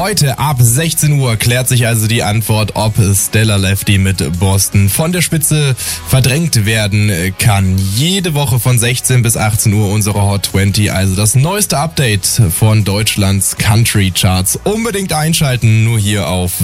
Heute ab 16 Uhr klärt sich also die Antwort, ob Stella Lefty mit Boston von der Spitze verdrängt werden kann. Jede Woche von 16 bis 18 Uhr unsere Hot 20, also das neueste Update von Deutschlands Country Charts. Unbedingt einschalten, nur hier auf